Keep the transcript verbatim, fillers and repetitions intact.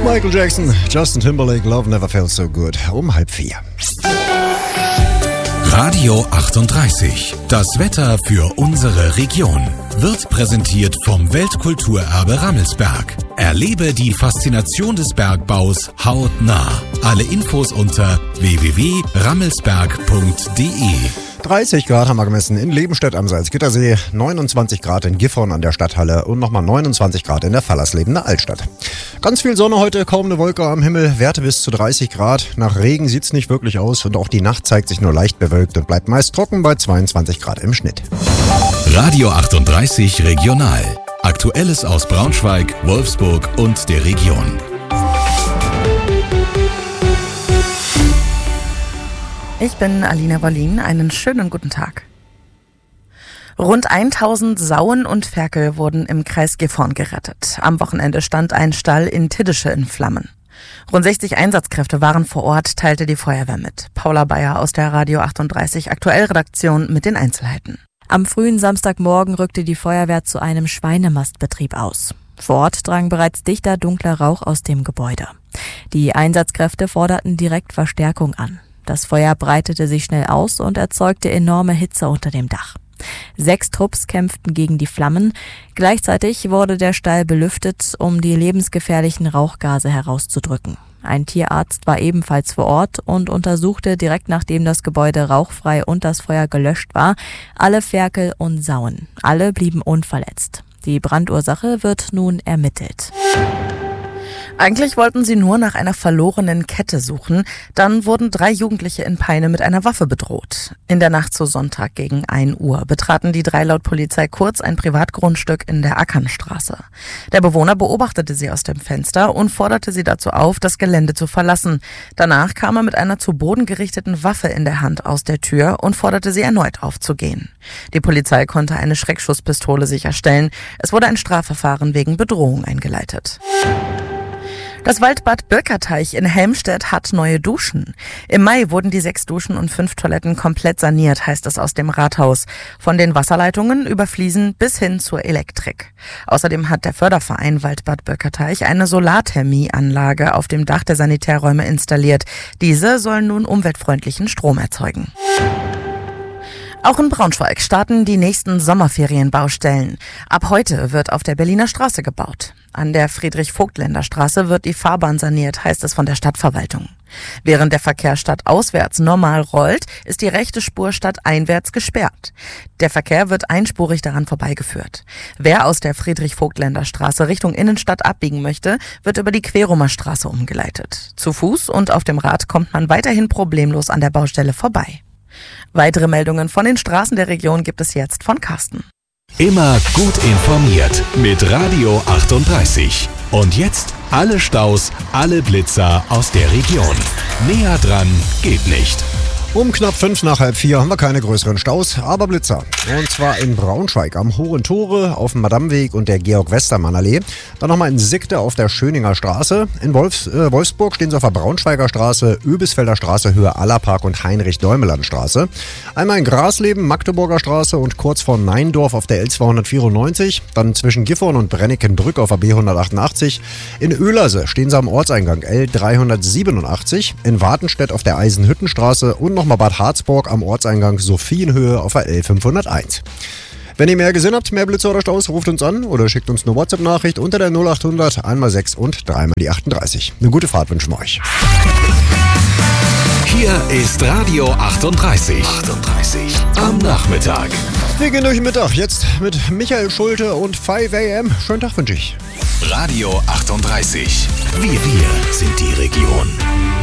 Michael Jackson, Justin Timberlake, Love Never Felt So Good. Um halb vier. Radio achtunddreißig. Das Wetter für unsere Region wird präsentiert vom Weltkulturerbe Rammelsberg. Erlebe die Faszination des Bergbaus hautnah. Alle Infos unter w w w punkt rammelsberg punkt d e. dreißig Grad haben wir gemessen in Lebenstedt am Salzgittersee, neunundzwanzig Grad in Gifhorn an der Stadthalle und nochmal neunundzwanzig Grad in der Fallersleben Altstadt. Ganz viel Sonne heute, kaum eine Wolke am Himmel, Werte bis zu dreißig Grad. Nach Regen sieht's nicht wirklich aus und auch die Nacht zeigt sich nur leicht bewölkt und bleibt meist trocken bei zweiundzwanzig Grad im Schnitt. Radio achtunddreißig Regional. Aktuelles aus Braunschweig, Wolfsburg und der Region. Ich bin Alina Wollin, einen schönen guten Tag. Rund tausend Sauen und Ferkel wurden im Kreis Gifhorn gerettet. Am Wochenende stand ein Stall in Tiddische in Flammen. Rund sechzig Einsatzkräfte waren vor Ort, teilte die Feuerwehr mit. Paula Bayer aus der Radio achtunddreißig Aktuellredaktion mit den Einzelheiten. Am frühen Samstagmorgen rückte die Feuerwehr zu einem Schweinemastbetrieb aus. Vor Ort drang bereits dichter, dunkler Rauch aus dem Gebäude. Die Einsatzkräfte forderten direkt Verstärkung an. Das Feuer breitete sich schnell aus und erzeugte enorme Hitze unter dem Dach. Sechs Trupps kämpften gegen die Flammen. Gleichzeitig wurde der Stall belüftet, um die lebensgefährlichen Rauchgase herauszudrücken. Ein Tierarzt war ebenfalls vor Ort und untersuchte direkt nachdem das Gebäude rauchfrei und das Feuer gelöscht war, alle Ferkel und Sauen. Alle blieben unverletzt. Die Brandursache wird nun ermittelt. Eigentlich wollten sie nur nach einer verlorenen Kette suchen. Dann wurden drei Jugendliche in Peine mit einer Waffe bedroht. In der Nacht zu Sonntag gegen ein Uhr betraten die drei laut Polizei kurz ein Privatgrundstück in der Ackernstraße. Der Bewohner beobachtete sie aus dem Fenster und forderte sie dazu auf, das Gelände zu verlassen. Danach kam er mit einer zu Boden gerichteten Waffe in der Hand aus der Tür und forderte sie erneut aufzugehen. Die Polizei konnte eine Schreckschusspistole sicherstellen. Es wurde ein Strafverfahren wegen Bedrohung eingeleitet. Das Waldbad Birkerteich in Helmstedt hat neue Duschen. Im Mai wurden die sechs Duschen und fünf Toiletten komplett saniert, heißt es aus dem Rathaus. Von den Wasserleitungen über Fliesen bis hin zur Elektrik. Außerdem hat der Förderverein Waldbad Birkerteich eine Solarthermieanlage auf dem Dach der Sanitärräume installiert. Diese sollen nun umweltfreundlichen Strom erzeugen. Auch in Braunschweig starten die nächsten Sommerferienbaustellen. Ab heute wird auf der Berliner Straße gebaut. An der Friedrich-Vogtländer-Straße wird die Fahrbahn saniert, heißt es von der Stadtverwaltung. Während der Verkehr stadtauswärts normal rollt, ist die rechte Spur stadteinwärts gesperrt. Der Verkehr wird einspurig daran vorbeigeführt. Wer aus der Friedrich-Vogtländer-Straße Richtung Innenstadt abbiegen möchte, wird über die Querumer Straße umgeleitet. Zu Fuß und auf dem Rad kommt man weiterhin problemlos an der Baustelle vorbei. Weitere Meldungen von den Straßen der Region gibt es jetzt von Carsten. Immer gut informiert mit Radio achtunddreißig. Und jetzt alle Staus, alle Blitzer aus der Region. Näher dran geht nicht. Um knapp fünf nach halb vier haben wir keine größeren Staus, aber Blitzer. Und zwar in Braunschweig am Hohen Tore, auf dem Madamweg und der Georg-Westermann-Allee. Dann nochmal in Sickte auf der Schöninger Straße. In Wolfs, äh, Wolfsburg stehen sie auf der Braunschweiger Straße, Öbisfelder Straße, Höhe Allerpark und Heinrich-Däumeland-Straße. Einmal in Grasleben, Magdeburger Straße und kurz vor Neindorf auf der L zweihundertvierundneunzig. Dann zwischen Gifhorn und Brennikenbrück auf der B hundertachtundachtzig. In Oehlerse stehen sie am Ortseingang L dreihundertsiebenundachtzig. In Wartenstedt auf der Eisenhüttenstraße und nochmal Bad Harzburg am Ortseingang Sophienhöhe auf der L fünfhunderteins. Wenn ihr mehr gesehen habt, mehr Blitze oder Staus, ruft uns an oder schickt uns eine WhatsApp-Nachricht unter der null achthundert einmal sechs und dreimal die achtunddreißig. Eine gute Fahrt wünschen wir euch. Hier ist Radio achtunddreißig. achtunddreißig am Nachmittag. Wir gehen durch den Mittag. Jetzt mit Michael Schulte und fünf a m. Schönen Tag wünsche ich. Radio achtunddreißig. Wir, wir sind die Region.